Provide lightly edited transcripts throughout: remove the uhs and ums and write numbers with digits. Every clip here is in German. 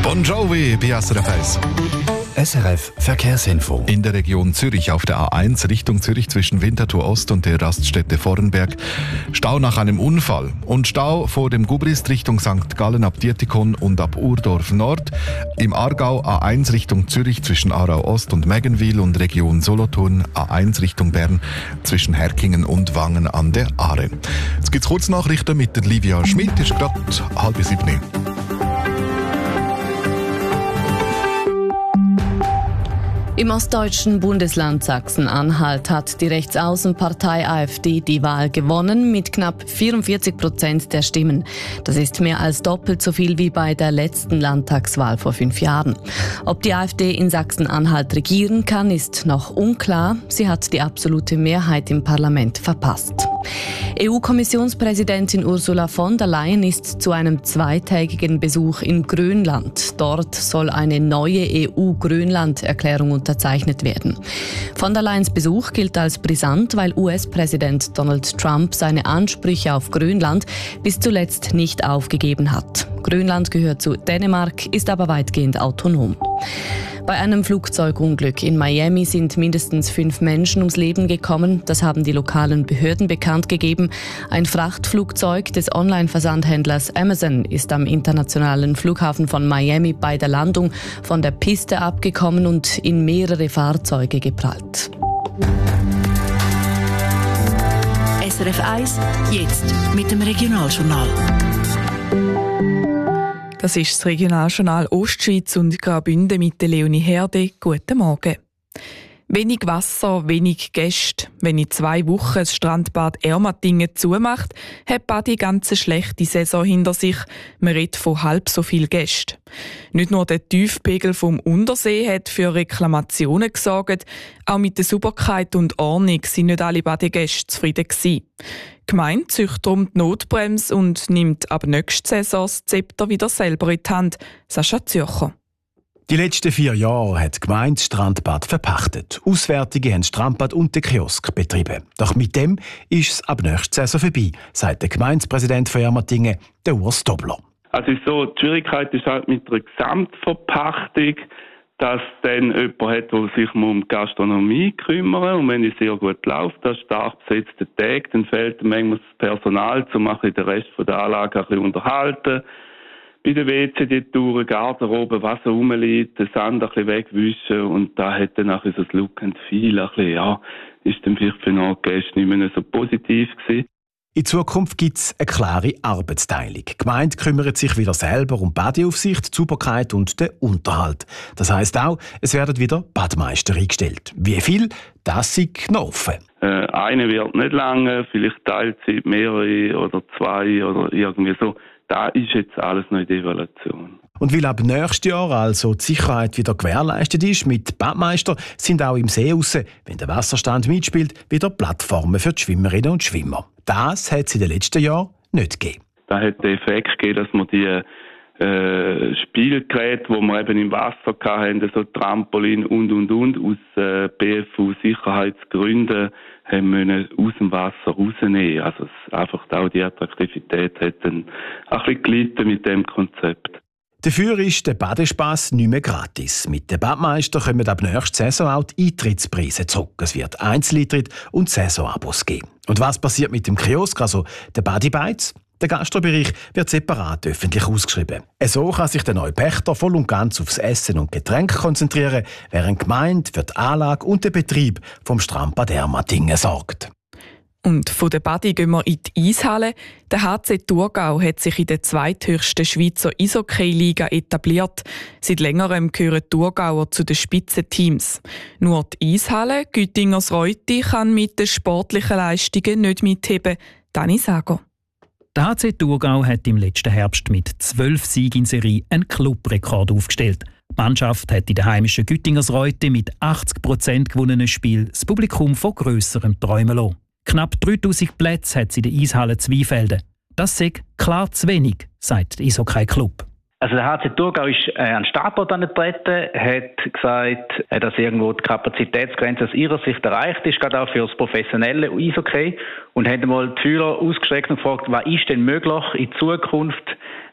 Bon Jovi bei SRF 1. SRF Verkehrsinfo. In der Region Zürich auf der A1 Richtung Zürich zwischen Winterthur Ost und der Raststätte Vorrenberg Stau nach einem Unfall und Stau vor dem Gubrist Richtung St. Gallen ab Dietikon und ab Urdorf Nord. Im Aargau A1 Richtung Zürich zwischen Aarau Ost und Meggenwil und Region Solothurn A1 Richtung Bern zwischen Herkingen und Wangen an der Aare. Jetzt gibt's Kurznachrichten mit der Livia Schmidt, ist gerade 6:30. Im ostdeutschen Bundesland Sachsen-Anhalt hat die Rechtsaußenpartei AfD die Wahl gewonnen mit knapp 44% der Stimmen. Das ist mehr als doppelt so viel wie bei der letzten Landtagswahl vor 5 Jahren. Ob die AfD in Sachsen-Anhalt regieren kann, ist noch unklar. Sie hat die absolute Mehrheit im Parlament verpasst. EU-Kommissionspräsidentin Ursula von der Leyen ist zu einem zweitägigen Besuch in Grönland. Dort soll eine neue EU-Grönland-Erklärung unterzeichnet werden. Von der Leyens Besuch gilt als brisant, weil US-Präsident Donald Trump seine Ansprüche auf Grönland bis zuletzt nicht aufgegeben hat. Grönland gehört zu Dänemark, ist aber weitgehend autonom. Bei einem Flugzeugunglück in Miami sind mindestens 5 Menschen ums Leben gekommen. Das haben die lokalen Behörden bekannt gegeben. Ein Frachtflugzeug des Online-Versandhändlers Amazon ist am internationalen Flughafen von Miami bei der Landung von der Piste abgekommen und in mehrere Fahrzeuge geprallt. SRF 1, jetzt mit dem Regionaljournal. Das ist das Regionaljournal Ostschweiz und Graubünden mit der Leonie Herde. Guten Morgen. Wenig Wasser, wenig Gäste. Wenn in 2 Wochen das Strandbad Ermatingen zumacht, hat Badi ganz eine schlechte Saison hinter sich. Man redet von halb so viel Gästen. Nicht nur der Tiefpegel vom Untersee hat für Reklamationen gesorgt, auch mit der Sauberkeit und Ordnung sind nicht alle Badegäste zufrieden gewesen. Die Gemeinde zieht darum die Notbremse und nimmt ab nächster Saison das Zepter wieder selber in die Hand. Sascha Zürcher. Die letzten 4 Jahre hat die Gemeinde das Strandbad verpachtet. Auswärtige haben das Strandbad und den Kiosk betrieben. Doch mit dem ist es ab nächster Saison vorbei, sagt der Gemeindepräsident von Ermatingen, der Urs Dobler. Also so, die Schwierigkeit ist halt mit der Gesamtverpachtung, dass dann jemand hat, der sich um die Gastronomie kümmert. Und wenn es sehr gut läuft, das stark besetzte Tag, dann fehlt manchmal das Personal, um den Rest der Anlage ein bisschen unterhalten. Bei den WC die Touren, Garderobe, was rumliegt, den Sand ein bisschen wegwischen und da hat dann nachher so das Look and Feel ein bisschen, ja, ist dann vielleicht für noch Gäste nicht mehr so positiv gewesen. In Zukunft gibt es eine klare Arbeitsteilung. Die Gemeinde kümmert sich wieder selber um Badeaufsicht, die Sauberkeit und den Unterhalt. Das heisst auch, es werden wieder Badmeister eingestellt. Wie viel? Das ist noch offen. Eine wird nicht lange, vielleicht Teilzeit, mehrere oder 2 oder irgendwie so. Da ist jetzt alles noch in der Evaluation. Und weil ab nächstes Jahr also die Sicherheit wieder gewährleistet ist mit Badmeister, sind auch im See raus, wenn der Wasserstand mitspielt, wieder Plattformen für die Schwimmerinnen und Schwimmer. Das hat es in den letzten Jahren nicht gegeben. Da hat den Effekt gegeben, dass wir die Spielgeräte, die wir eben im Wasser hatten, so Trampolin und aus BFU-Sicherheitsgründen haben wir aus dem Wasser rausnehmen. Also einfach auch die Attraktivität hat dann ein bisschen gelitten mit dem Konzept. Dafür ist der Badespass nicht mehr gratis. Mit den Badmeister kommen ab nächster Saison auch die Eintrittspreise zurück. Es wird Einzeleintritt und Saisonabos geben. Und was passiert mit dem Kiosk, also der Badibites? Der Gastrobereich wird separat öffentlich ausgeschrieben. So kann sich der neue Pächter voll und ganz aufs Essen und Getränk konzentrieren, während die Gemeinde für die Anlage und den Betrieb vom Strandbad Ermatingen sorgt. Und von der Badi gehen wir in die Eishalle. Der HC Thurgau hat sich in der zweithöchsten Schweizer Eishockey-Liga etabliert. Seit längerem gehören Thurgauer zu den Spitzenteams. Nur die Eishalle Güttingers-Reutti kann mit den sportlichen Leistungen nicht mitheben. Dani Sager. Der HC Thurgau hat im letzten Herbst mit 12 Siegen in Serie einen Clubrekord aufgestellt. Die Mannschaft hat in der heimischen Güttingers-Reutti mit 80% gewonnenen Spiel das Publikum von grösserem träumen lassen. Knapp 3000 Plätze hat es in der Eishalle Zweifelden. Das sei klar zu wenig, sagt der Eishockey-Club. Also der HC Thurgau ist an den Startbord angetreten, hat gesagt, dass irgendwo die Kapazitätsgrenze aus ihrer Sicht erreicht ist, gerade auch für das professionelle Eishockey, und hat einmal die Fühler ausgestreckt und gefragt, was ist denn möglich in Zukunft,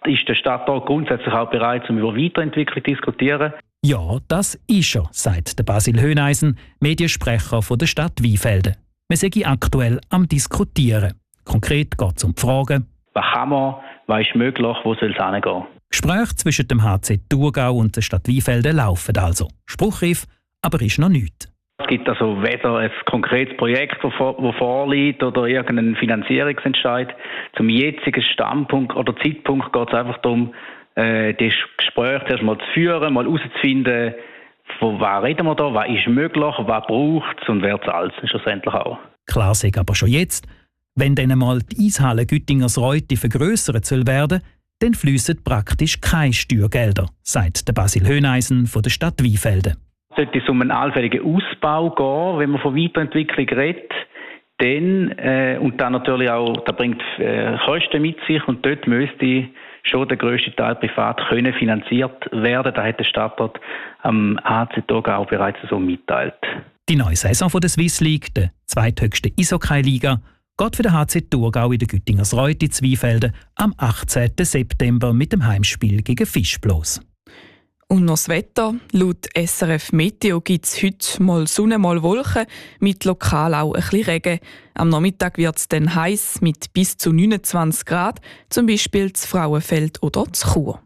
Ist der Stadtrat grundsätzlich auch bereit, um über Weiterentwicklung zu diskutieren? Ja, das ist er, sagt der Basil Höhneisen, Mediensprecher von der Stadt Weinfelden. Wir sind aktuell am Diskutieren. Konkret geht es um die Fragen: Was kann man, was ist möglich, wo soll es hingehen? Gespräche zwischen dem HC Thurgau und der Stadt Weinfelden laufen also. Spruchreif, aber ist noch nichts. Es gibt also weder ein konkretes Projekt, das vorliegt, oder irgendeinen Finanzierungsentscheid. Zum jetzigen Standpunkt oder Zeitpunkt geht es einfach darum, das Gespräch zuerst mal zu führen, mal herauszufinden, von was reden wir da, was ist möglich, was braucht es und wer zahlt es schlussendlich auch. Klar sei aber schon jetzt, wenn dann einmal die Eishalle Güttingersreute vergrössert soll werden, dann fliessen praktisch keine Steuergelder, sagt der Basil Höhneisen von der Stadt Weinfelden. Sollte es um einen allfälligen Ausbau gehen, wenn man von Weiterentwicklung redet, dann, und dann natürlich auch, das bringt Kosten mit sich, und dort müsste schon der grösste Teil privat können finanziert werden. Da hat der Stadtrat am HC Thurgau bereits so mitteilt. Die neue Saison von der Swiss League, der zweithöchsten Eishockey-Liga, geht für den HC Thurgau in der Güttingersreute in Weinfelden am 18. September mit dem Heimspiel gegen Fischbloß. Und noch das Wetter. Laut SRF Meteo gibt es heute mal Sonne, mal Wolken, mit lokal auch ein bisschen Regen. Am Nachmittag wird es dann heiß mit bis zu 29 Grad, zum Beispiel zu Frauenfeld oder zu Chur.